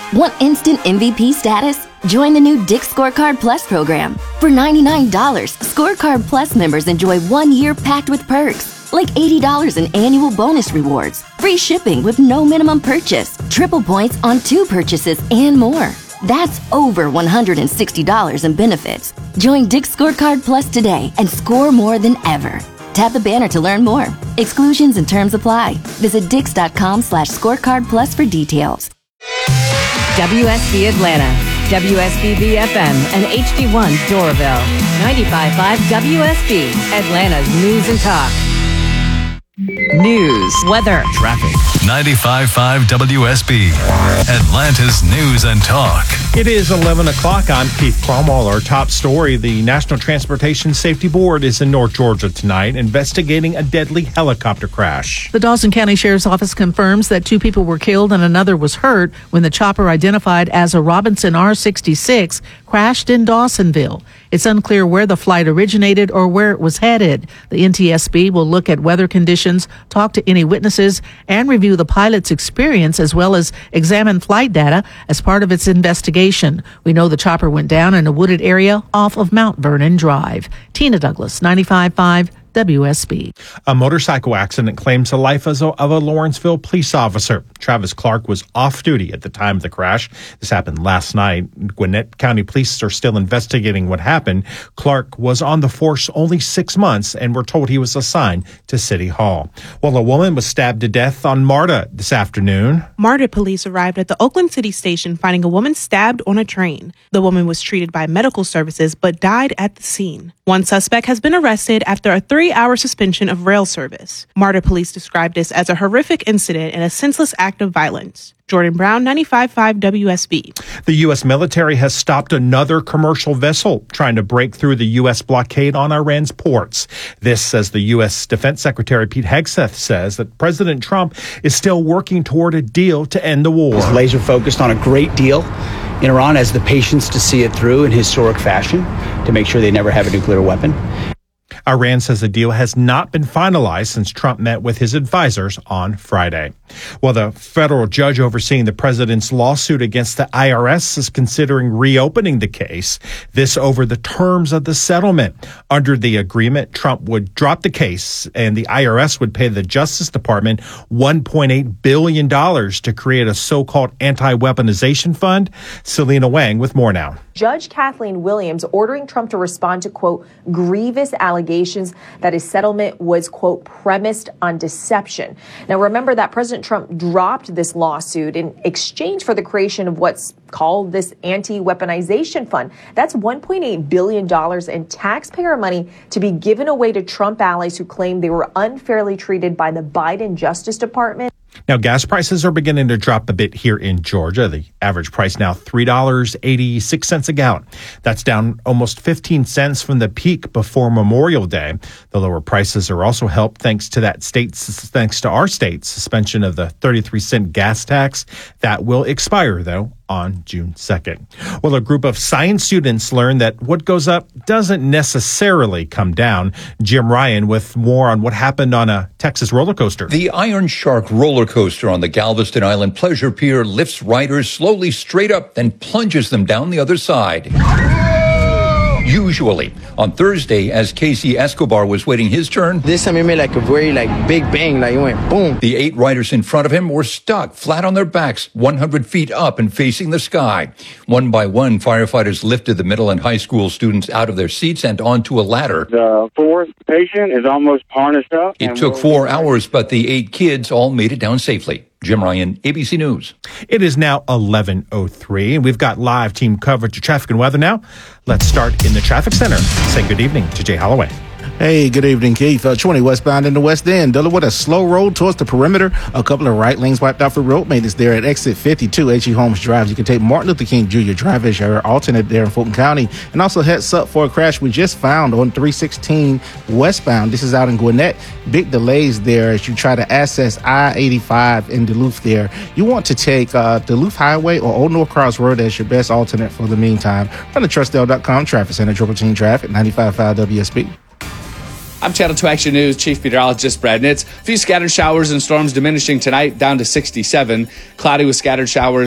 Want instant MVP status? Join the new Dick's Scorecard Plus program. For $99, Scorecard Plus members enjoy 1 year packed with perks, like $80 in annual bonus rewards, free shipping with no minimum purchase, triple points on 2 purchases, and more. That's over $160 in benefits. Join Dick's Scorecard Plus today and score more than ever. Tap the banner to learn more. Exclusions and terms apply. Visit dix.com/scorecard plus for details. WSB Atlanta, WSBB FM, and HD1 Doraville. 95.5 WSB, Atlanta's news and talk. News, weather, traffic. 95.5 WSB, Atlanta's news and talk. It is 11 o'clock. I'm Keith Cromwell. Our top story, the National Transportation Safety Board is in North Georgia tonight investigating a deadly helicopter crash. The Dawson County Sheriff's Office confirms that 2 people were killed and another was hurt when the chopper identified as a Robinson R-66 crashed in Dawsonville. It's unclear where the flight originated or where it was headed. The NTSB will look at weather conditions, talk to any witnesses, and review the pilot's experience as well as examine flight data as part of its investigation. We know the chopper went down in a wooded area off of Mount Vernon Drive. Tina Douglas, 95.5 WSB. A motorcycle accident claims the life of a Lawrenceville police officer. Travis Clark was off duty at the time of the crash. This happened last night. Gwinnett County Police are still investigating what happened. Clark was on the force only 6 months and we're told he was assigned to City Hall. Well, a woman was stabbed to death on MARTA this afternoon. MARTA police arrived at the Oakland City station finding a woman stabbed on a train. The woman was treated by medical services but died at the scene. One suspect has been arrested after a 3-hour suspension of rail service. MARTA police described this as a horrific incident and a senseless act of violence. Jordan Brown, 95.5 WSB. The U.S. military has stopped another commercial vessel trying to break through the U.S. blockade on Iran's ports. This, as the U.S. Defense Secretary Pete Hegseth says, that President Trump is still working toward a deal to end the war. He's laser focused on a great deal. In Iran has the patience to see it through in historic fashion to make sure they never have a nuclear weapon. Iran says the deal has not been finalized since Trump met with his advisors on Friday. Well, the federal judge overseeing the president's lawsuit against the IRS is considering reopening the case, this over the terms of the settlement. Under the agreement, Trump would drop the case and the IRS would pay the Justice Department $1.8 billion to create a so-called anti-weaponization fund. Selena Wang with more now. Judge Kathleen Williams ordering Trump to respond to, quote, grievous allegations that his settlement was, quote, premised on deception. Now, remember that President Trump dropped this lawsuit in exchange for the creation of what's called this anti-weaponization fund. That's $1.8 billion in taxpayer money to be given away to Trump allies who claim they were unfairly treated by the Biden Justice Department. Now, gas prices are beginning to drop a bit here in Georgia. The average price now $3.86 a gallon. That's down almost 15 cents from the peak before Memorial Day. The lower prices are also helped thanks to our state's suspension of the 33-cent gas tax that will expire, though, on June 2nd. Well, a group of science students learned that what goes up doesn't necessarily come down. Jim Ryan with more on what happened on a Texas roller coaster. The Iron Shark roller coaster on the Galveston Island Pleasure Pier lifts riders slowly straight up, then plunges them down the other side. Usually. On Thursday, as Casey Escobar was waiting his turn, this time it made like a very big bang, like it went boom. The 8 riders in front of him were stuck flat on their backs, 100 feet up and facing the sky. One by one, firefighters lifted the middle and high school students out of their seats and onto a ladder. The 4th patient is almost harnessed up. It took 4 hours, but the 8 kids all made it down safely. Jim Ryan, ABC News. It is now 11:03, and we've got live team coverage of traffic and weather now. Let's start in the traffic center. Say good evening to Jay Holloway. Hey, good evening, Keith. 20 westbound in the West End. Dealing with a slow road towards the perimeter. A couple of right lanes wiped out for road maintenance there at exit 52, H.E. Holmes Drive. You can take Martin Luther King Jr. Drive as your alternate there in Fulton County. And also heads up for a crash we just found on 316 westbound. This is out in Gwinnett. Big delays there as you try to access I-85 in Duluth there. You want to take Duluth Highway or Old North Cross Road as your best alternate for the meantime. From the Trustdale.com Traffic Center, Triple Team Traffic, 95.5 WSB. I'm Channel 2 Action News Chief Meteorologist Brad Nitz. A few scattered showers and storms diminishing tonight down to 67. Cloudy with scattered showers